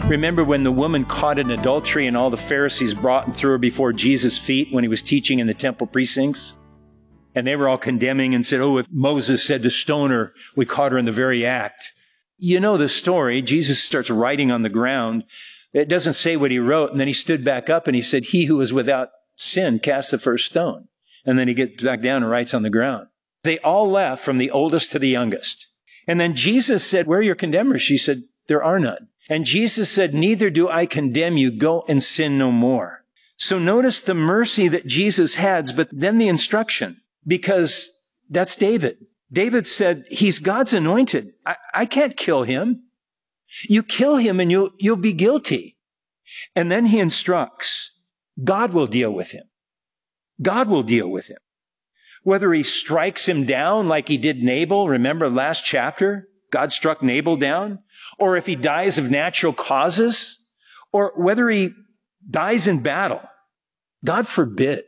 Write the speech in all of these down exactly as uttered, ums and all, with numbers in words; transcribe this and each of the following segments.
Remember when the woman caught in adultery and all the Pharisees brought and threw her before Jesus' feet when he was teaching in the temple precincts? And they were all condemning and said, oh, if Moses said to stone her, we caught her in the very act. You know the story. Jesus starts writing on the ground. It doesn't say what he wrote. And then he stood back up and he said, he who is without sin cast the first stone. And then he gets back down and writes on the ground. They all left from the oldest to the youngest. And then Jesus said, where are your condemners? She said, there are none. And Jesus said, neither do I condemn you. Go and sin no more. So notice the mercy that Jesus has, but then the instruction, because that's David. David said, he's God's anointed. I, I can't kill him. You kill him and you'll, you'll be guilty. And then he instructs, God will deal with him. God will deal with him. Whether he strikes him down like he did Nabal, remember last chapter, God struck Nabal down, or if he dies of natural causes, or whether he dies in battle. God forbid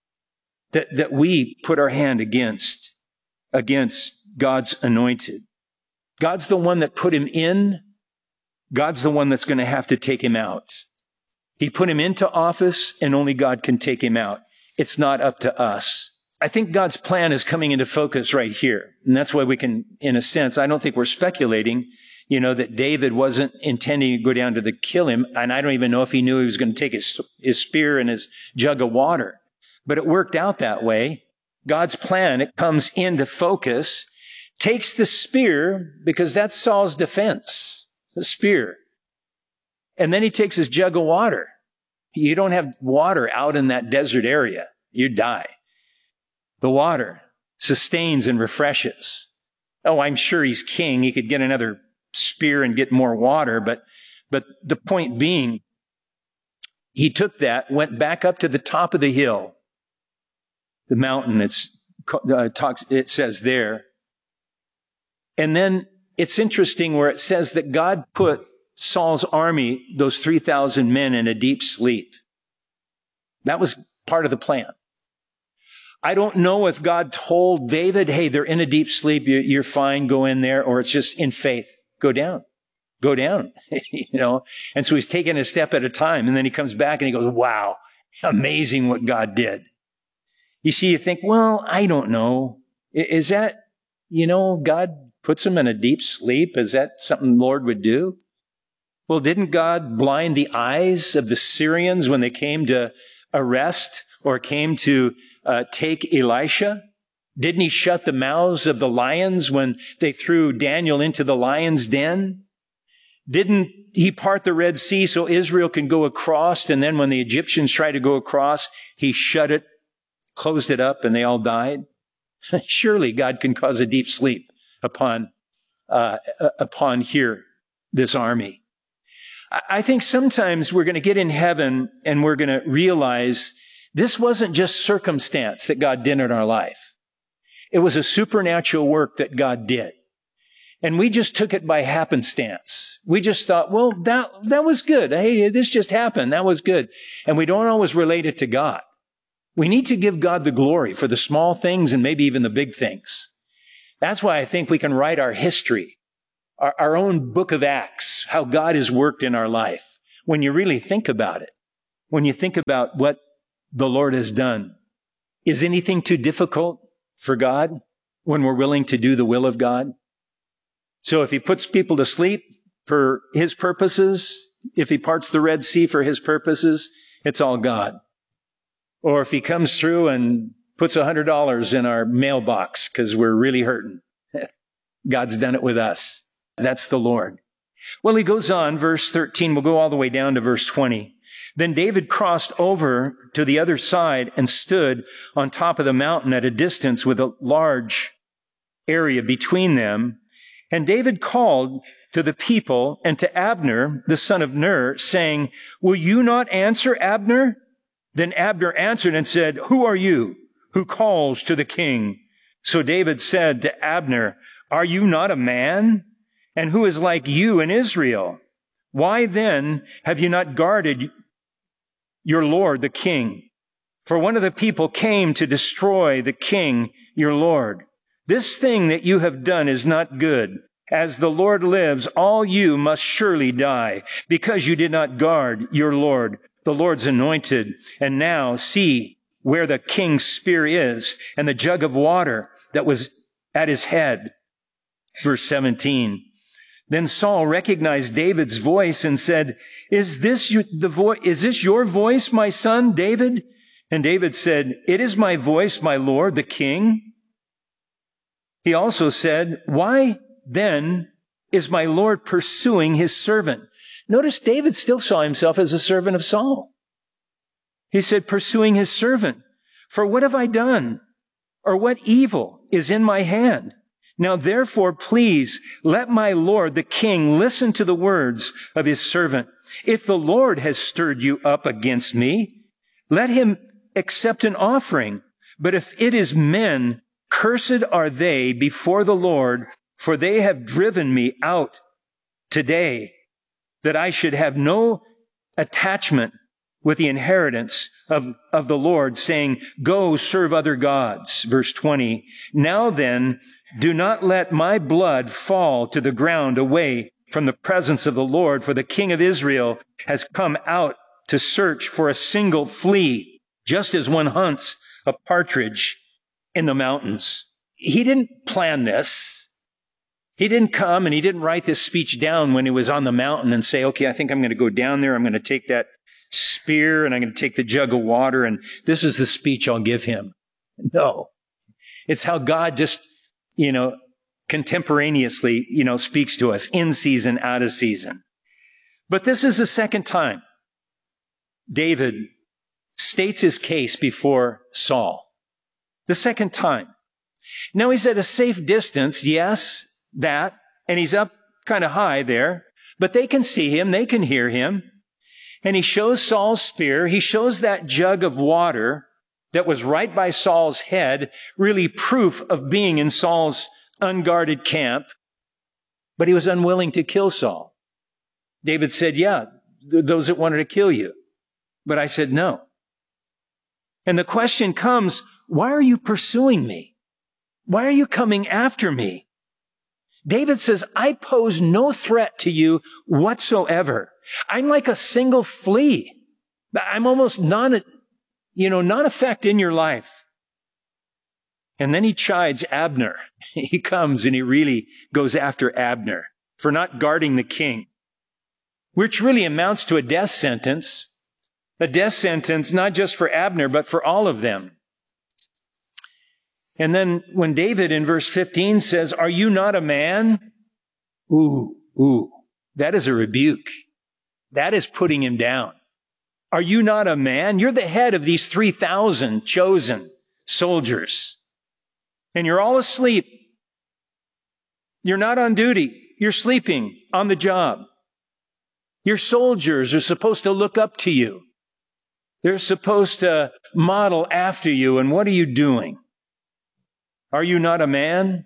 that, that we put our hand against, against God's anointed. God's the one that put him in. God's the one that's going to have to take him out. He put him into office, and only God can take him out. It's not up to us. I think God's plan is coming into focus right here. And that's why we can, in a sense, I don't think we're speculating, you know, that David wasn't intending to go down to the kill him. And I don't even know if he knew he was going to take his, his spear and his jug of water. But it worked out that way. God's plan, it comes into focus, takes the spear, because that's Saul's defense, the spear. And then he takes his jug of water. You don't have water out in that desert area. You die. The water sustains and refreshes. Oh, I'm sure he's king. He could get another spear and get more water. But, but the point being, he took that, went back up to the top of the hill, the mountain, it's, uh, talks, it says there. And then it's interesting where it says that God put Saul's army, those three thousand men, in a deep sleep. That was part of the plan. I don't know if God told David, hey, they're in a deep sleep, you're fine, go in there, or it's just in faith, go down, go down, you know. And so he's taking a step at a time, and then he comes back and he goes, wow, amazing what God did. You see, you think, well, I don't know. Is that, you know, God puts him in a deep sleep? Is that something the Lord would do? Well, didn't God blind the eyes of the Syrians when they came to arrest or came to uh, take Elisha? Didn't he shut the mouths of the lions when they threw Daniel into the lion's den? Didn't he part the Red Sea so Israel can go across, and then when the Egyptians tried to go across, he shut it, closed it up, and they all died? Surely God can cause a deep sleep upon, uh, upon here, this army. I think sometimes we're going to get in heaven and we're going to realize this wasn't just circumstance that God did in our life. It was a supernatural work that God did. And we just took it by happenstance. We just thought, well, that, that was good. Hey, this just happened. That was good. And we don't always relate it to God. We need to give God the glory for the small things and maybe even the big things. That's why I think we can write our history, our, our own book of Acts, how God has worked in our life. When you really think about it, when you think about what the Lord has done, is anything too difficult for God when we're willing to do the will of God? So if he puts people to sleep for his purposes, if he parts the Red Sea for his purposes, it's all God. Or if he comes through and puts a hundred dollars in our mailbox because we're really hurting, God's done it with us. That's the Lord. Well, he goes on, verse thirteen, we'll go all the way down to verse twenty. Then David crossed over to the other side and stood on top of the mountain at a distance with a large area between them. And David called to the people and to Abner, the son of Ner, saying, will you not answer, Abner? Then Abner answered and said, who are you who calls to the king? So David said to Abner, are you not a man? And who is like you in Israel? Why then have you not guarded your Lord, the king? For one of the people came to destroy the king, your Lord. This thing that you have done is not good. As the Lord lives, all you must surely die, because you did not guard your Lord, the Lord's anointed. And now see where the king's spear is, and the jug of water that was at his head. Verse seventeen. Then Saul recognized David's voice and said, Is this your, the vo- is this your voice, my son, David? And David said, It is my voice, my Lord, the king. He also said, Why then is my Lord pursuing his servant? Notice David still saw himself as a servant of Saul. He said, pursuing his servant. For what have I done? Or what evil is in my hand? Now therefore, please let my Lord the king listen to the words of his servant. If the Lord has stirred you up against me, let him accept an offering. But if it is men, cursed are they before the Lord, for they have driven me out today, that I should have no attachment with the inheritance of, of the Lord, saying, Go serve other gods. Verse twenty. Now then, do not let my blood fall to the ground away from the presence of the Lord, for the king of Israel has come out to search for a single flea, just as one hunts a partridge in the mountains. He didn't plan this. He didn't come and he didn't write this speech down when he was on the mountain and say, okay, I think I'm going to go down there. I'm going to take that spear and I'm going to take the jug of water and this is the speech I'll give him. No. It's how God just, you know, contemporaneously, you know, speaks to us in season, out of season. But this is the second time David states his case before Saul. The second time. Now he's at a safe distance, yes, that, and he's up kind of high there, but they can see him, they can hear him. And he shows Saul's spear, he shows that jug of water that was right by Saul's head, really proof of being in Saul's unguarded camp, but he was unwilling to kill Saul. David said, yeah, th- those that wanted to kill you. But I said, no. And the question comes, why are you pursuing me? Why are you coming after me? David says, I pose no threat to you whatsoever. I'm like a single flea. I'm almost non, you know, non-effect in your life. And then he chides Abner. He comes and he really goes after Abner for not guarding the king, which really amounts to a death sentence. A death sentence, not just for Abner, but for all of them. And then when David in verse fifteen says, are you not a man? Ooh, ooh, that is a rebuke. That is putting him down. Are you not a man? You're the head of these three thousand chosen soldiers. And you're all asleep. You're not on duty. You're sleeping on the job. Your soldiers are supposed to look up to you. They're supposed to model after you. And what are you doing? Are you not a man?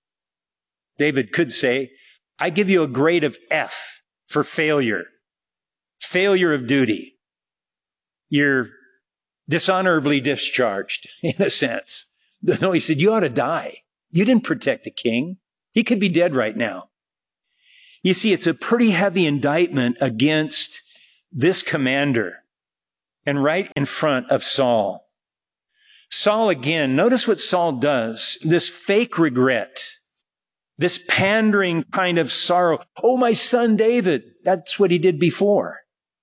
David could say, I give you a grade of F for failure. Failure of duty. You're dishonorably discharged, in a sense. No, he said, you ought to die. You didn't protect the king. He could be dead right now. You see, it's a pretty heavy indictment against this commander and right in front of Saul. Saul again, notice what Saul does, this fake regret, this pandering kind of sorrow. Oh, my son David, that's what he did before.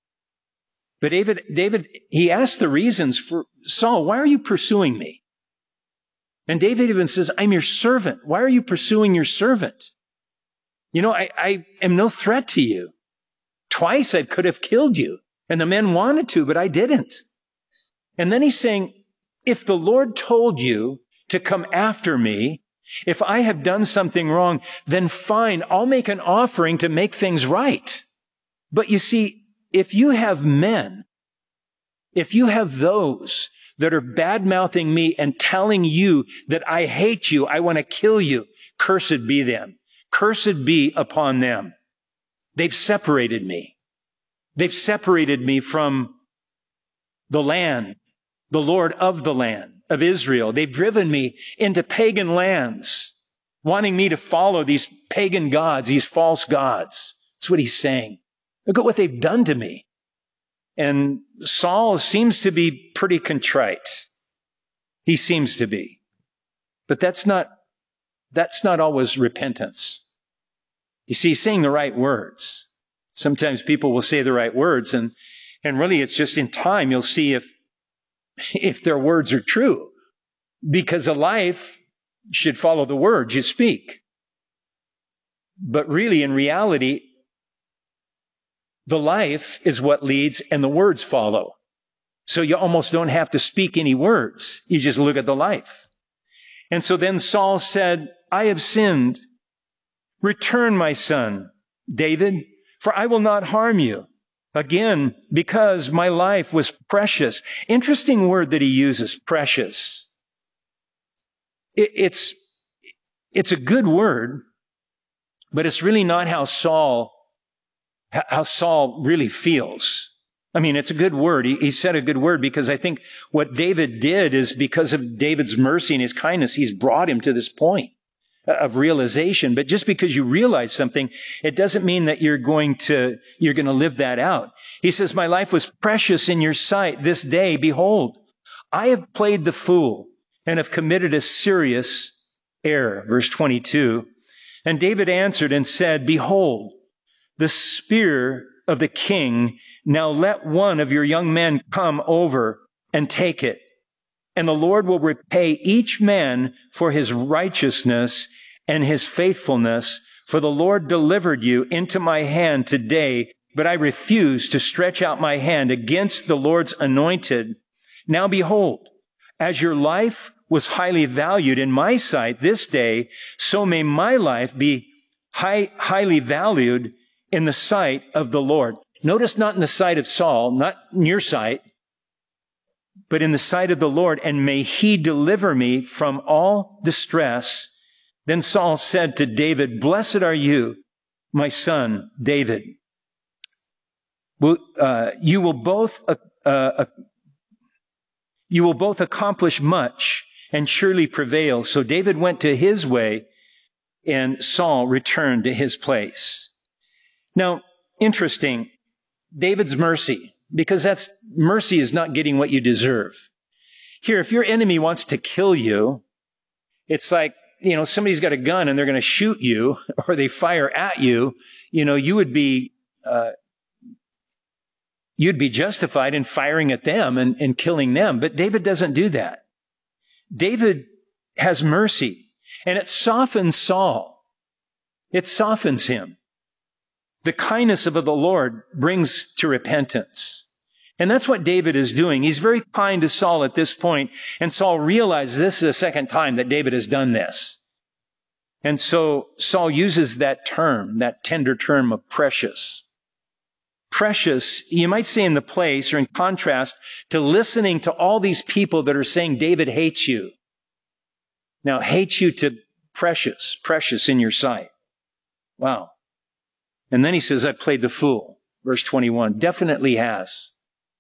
But David, David, he asked the reasons for Saul, why are you pursuing me? And David even says, I'm your servant. Why are you pursuing your servant? You know, I, I am no threat to you. Twice I could have killed you. And the men wanted to, but I didn't. And then he's saying, if the Lord told you to come after me, if I have done something wrong, then fine, I'll make an offering to make things right. But you see, if you have men, if you have those that are bad-mouthing me and telling you that I hate you, I want to kill you, cursed be them. Cursed be upon them. They've separated me. They've separated me from the land, the Lord of the land of Israel. They've driven me into pagan lands. wanting me to follow these pagan gods, these false gods. That's what he's saying. Look at what they've done to me. And Saul seems to be pretty contrite. He seems to be. But that's not, that's not always repentance. You see, he's saying the right words. Sometimes people will say the right words, and, and really it's just in time you'll see if, if their words are true. Because a life should follow the words you speak. But really, in reality, the life is what leads and the words follow. So you almost don't have to speak any words. You just look at the life. And so then Saul said, I have sinned. Return, my son, David, for I will not harm you. Again, because my life was precious. Interesting word that he uses, precious. It, it's, it's a good word, but it's really not how Saul, how Saul really feels. I mean, it's a good word. He, he said a good word because I think what David did is because of David's mercy and his kindness, he's brought him to this point of realization. But just because you realize something, it doesn't mean that you're going to, you're going to live that out. He says, my life was precious in your sight this day. Behold, I have played the fool and have committed a serious error. Verse twenty-two. And David answered and said, behold, the spear of the king. Now let one of your young men come over and take it. And the Lord will repay each man for his righteousness and his faithfulness. For the Lord delivered you into my hand today, but I refuse to stretch out my hand against the Lord's anointed. Now behold, as your life was highly valued in my sight this day, so may my life be high, highly valued in the sight of the Lord. Notice not in the sight of Saul, not in your sight, but in the sight of the Lord, and may he deliver me from all distress. Then Saul said to David, blessed are you, my son, David. Will, uh, you will both, uh, uh, you will both accomplish much and surely prevail. So David went to his way and Saul returned to his place. Now, interesting, David's mercy, because that's mercy is not getting what you deserve. Here, if your enemy wants to kill you, it's like, you know, somebody's got a gun and they're going to shoot you or they fire at you, you know, you would be, uh, you'd be justified in firing at them and, and killing them. But David doesn't do that. David has mercy, and it softens Saul. It softens him. The kindness of the Lord brings to repentance. And that's what David is doing. He's very kind to Saul at this point, and Saul realizes this is the second time that David has done this. And so Saul uses that term, that tender term of precious. Precious, you might say in the place or in contrast to listening to all these people that are saying David hates you. Now, hates you to precious, precious in your sight. Wow. And then he says, I played the fool. Verse twenty-one, definitely has.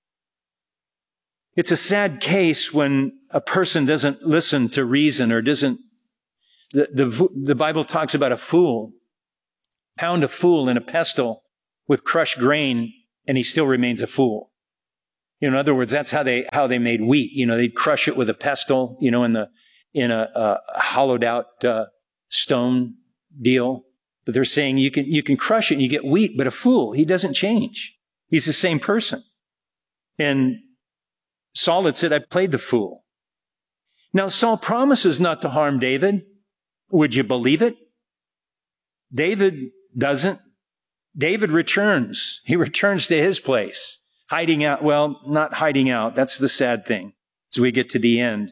It's a sad case when a person doesn't listen to reason or doesn't, the, the, the Bible talks about a fool. Pound a fool in a pestle with crushed grain, and he still remains a fool. In other words, that's how they, how they made wheat. You know, they'd crush it with a pestle, you know, in the, in a, a hollowed out, uh, stone deal. But they're saying you can, you can crush it and you get wheat, but a fool, he doesn't change. He's the same person. And Saul had said, I played the fool. Now Saul promises not to harm David. Would you believe it? David doesn't. David returns. He returns to his place, hiding out. Well, not hiding out. That's the sad thing as we get to the end.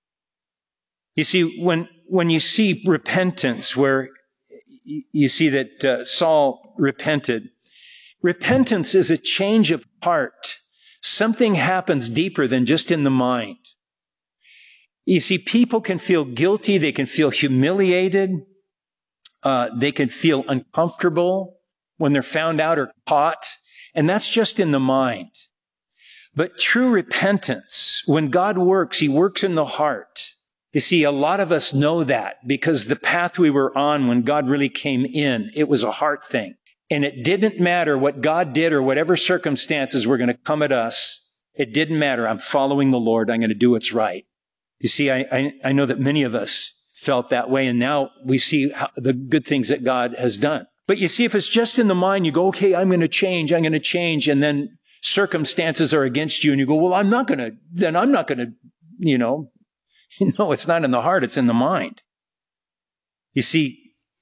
You see, when, when you see repentance, where you see that uh, Saul repented, repentance is a change of heart. Something happens deeper than just in the mind. You see, people can feel guilty. They can feel humiliated. Uh, they can feel uncomfortable when they're found out or caught. And that's just in the mind. But true repentance, when God works, he works in the heart. You see, a lot of us know that because the path we were on when God really came in, it was a heart thing. And it didn't matter what God did or whatever circumstances were going to come at us. It didn't matter. I'm following the Lord. I'm going to do what's right. You see, I, I, I know that many of us felt that way, and now we see how, the good things that God has done. But you see, if it's just in the mind, you go, okay, I'm going to change, I'm going to change, and then circumstances are against you, and you go, well, I'm not going to, then I'm not going to, you know. No, it's not in the heart, it's in the mind. You see,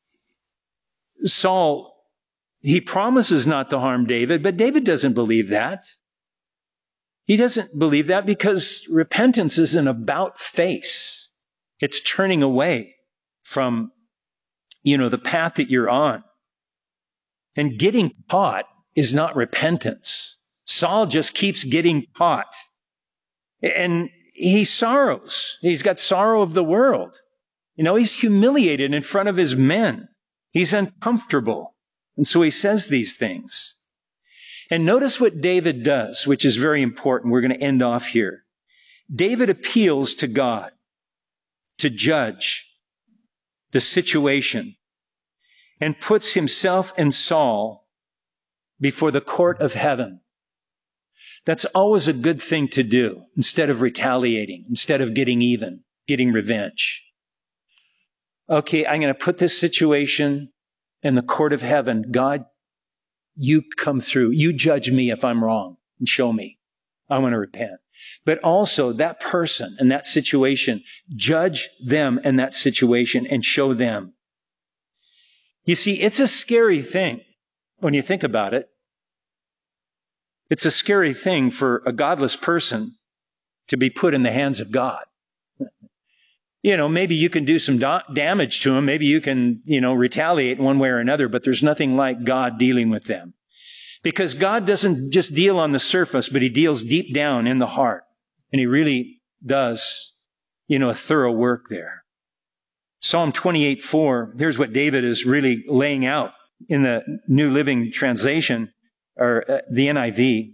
Saul, he promises not to harm David, but David doesn't believe that. He doesn't believe that because repentance is an about face. It's turning away from, you know, the path that you're on. And getting caught is not repentance. Saul just keeps getting caught. And he sorrows. He's got sorrow of the world. You know, he's humiliated in front of his men. He's uncomfortable. And so he says these things. And notice what David does, which is very important. We're going to end off here. David appeals to God to judge the situation and puts himself and Saul before the court of heaven. That's always a good thing to do instead of retaliating, instead of getting even, getting revenge. Okay, I'm going to put this situation in the court of heaven. God, you come through. You judge me if I'm wrong and show me. I want to repent. But also that person and that situation, judge them in that situation and show them. You see, it's a scary thing when you think about it. It's a scary thing for a godless person to be put in the hands of God. You know, maybe you can do some do- damage to them. Maybe you can, you know, retaliate one way or another, but there's nothing like God dealing with them. Because God doesn't just deal on the surface, but he deals deep down in the heart. And he really does, you know, a thorough work there. Psalm twenty-eight four, here's what David is really laying out in the New Living Translation, or uh, the N I V.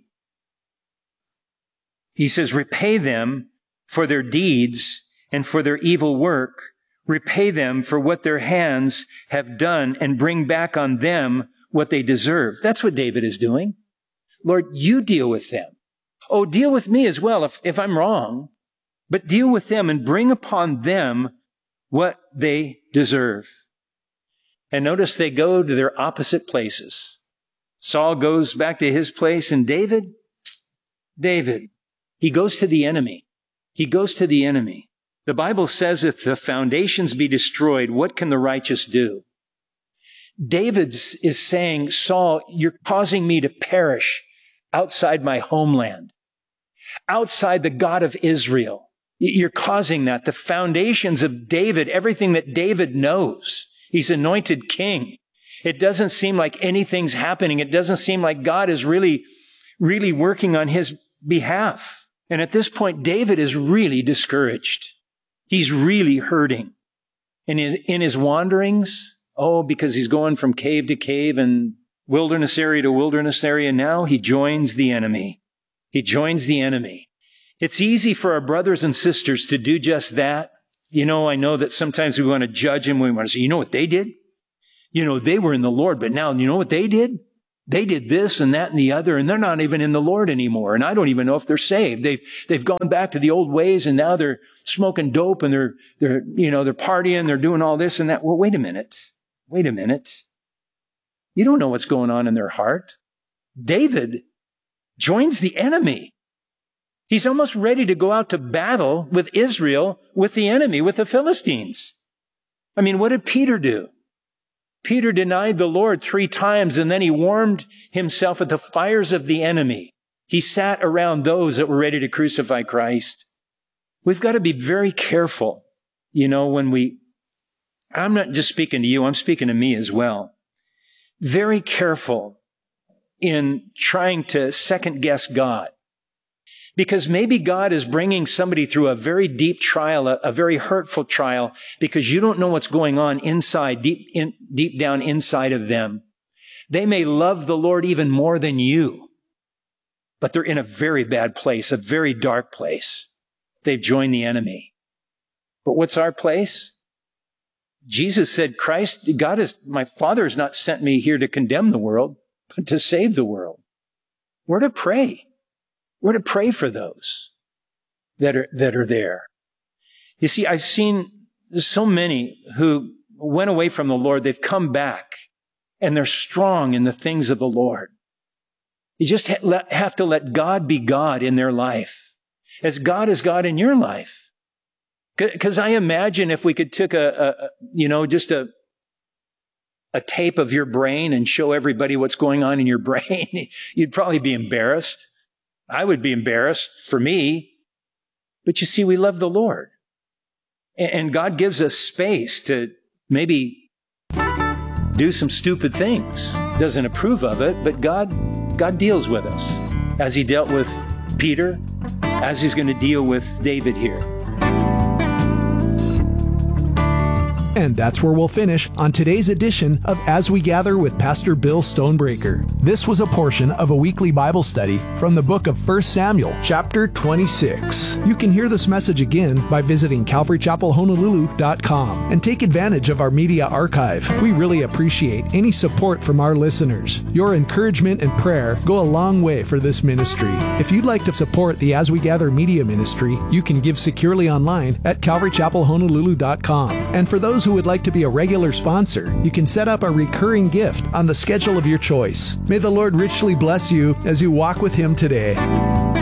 He says, repay them for their deeds and for their evil work. Repay them for what their hands have done and bring back on them what they deserve. That's what David is doing. Lord, you deal with them. Oh, deal with me as well if, if I'm wrong, but deal with them and bring upon them what they deserve. And notice they go to their opposite places. Saul goes back to his place, and David, David, he goes to the enemy. He goes to the enemy. The Bible says if the foundations be destroyed, what can the righteous do? David is saying, Saul, you're causing me to perish outside my homeland, outside the God of Israel. You're causing that. The foundations of David, everything that David knows, he's anointed king. It doesn't seem like anything's happening. It doesn't seem like God is really, really working on his behalf. And at this point, David is really discouraged. He's really hurting. And in his wanderings, oh, because he's going from cave to cave and wilderness area to wilderness area, now he joins the enemy. He joins the enemy. It's easy for our brothers and sisters to do just that. You know, I know that sometimes we want to judge them. We want to say, you know what they did? You know, they were in the Lord, but now you know what they did? They did this and that and the other, and they're not even in the Lord anymore. And I don't even know if they're saved. They've, they've gone back to the old ways, and now they're smoking dope and they're, they're, you know, they're partying, they're doing all this and that. Well, wait a minute. Wait a minute. You don't know what's going on in their heart. David joins the enemy. He's almost ready to go out to battle with Israel, with the enemy, with the Philistines. I mean, what did Peter do? Peter denied the Lord three times, and then he warmed himself at the fires of the enemy. He sat around those that were ready to crucify Christ. We've got to be very careful, you know, when we, I'm not just speaking to you, I'm speaking to me as well. Very careful in trying to second guess God. Because maybe God is bringing somebody through a very deep trial, a, a very hurtful trial, because you don't know what's going on inside, deep, in, deep down inside of them. They may love the Lord even more than you, but they're in a very bad place, a very dark place. They've joined the enemy. But what's our place? Jesus said, Christ, God is, my Father has not sent me here to condemn the world, but to save the world. We're to pray. We're to pray for those that are, that are there. You see, I've seen so many who went away from the Lord. They've come back and they're strong in the things of the Lord. You just ha- have to let God be God in their life, as God is God in your life. Because I imagine if we could take a, a, you know, just a, a tape of your brain and show everybody what's going on in your brain, you'd probably be embarrassed. I would be embarrassed for me. But you see, we love the Lord. And God gives us space to maybe do some stupid things. Doesn't approve of it, but God, God deals with us as he dealt with Peter, as he's going to deal with David here. And that's where we'll finish on today's edition of As We Gather with Pastor Bill Stonebreaker. This was a portion of a weekly Bible study from the book of First Samuel, chapter twenty-six. You can hear this message again by visiting calvary chapel honolulu dot com and take advantage of our media archive. We really appreciate any support from our listeners. Your encouragement and prayer go a long way for this ministry. If you'd like to support the As We Gather media ministry, you can give securely online at calvary chapel honolulu dot com. And for those who would like to be a regular sponsor, you can set up a recurring gift on the schedule of your choice. May the Lord richly bless you as you walk with Him today.